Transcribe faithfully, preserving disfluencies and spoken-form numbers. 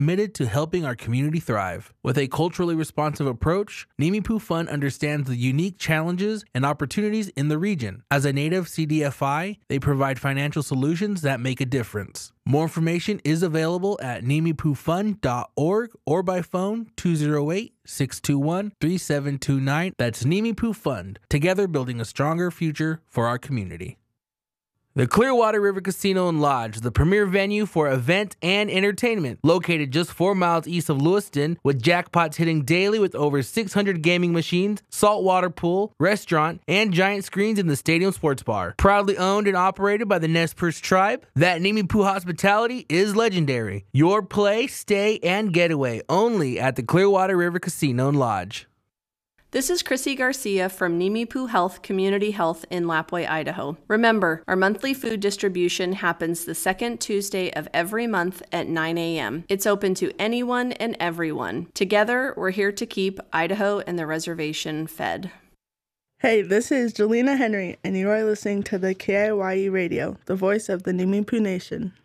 committed to helping our community thrive. With a culturally responsive approach, Nimipu Fund understands the unique challenges and opportunities in the region. As a native C D F I, they provide financial solutions that make a difference. More information is available at nimipu fund dot org or by phone two oh eight, six two one, three seven two nine. That's Nimipu Fund, together building a stronger future for our community. The Clearwater River Casino and Lodge, the premier venue for event and entertainment, located just four miles east of Lewiston, with jackpots hitting daily with over six hundred gaming machines, saltwater pool, restaurant, and giant screens in the stadium sports bar. Proudly owned and operated by the Nez Perce tribe, that Nimipu hospitality is legendary. Your play, stay, and getaway only at the Clearwater River Casino and Lodge. This is Chrissy Garcia from Nimipu Health Community Health in Lapwai, Idaho. Remember, our monthly food distribution happens the second Tuesday of every month at nine a.m. It's open to anyone and everyone. Together, we're here to keep Idaho and the reservation fed. Hey, this is Jelena Henry, and you are listening to the K I Y E Radio, the voice of the Nimipu Nation.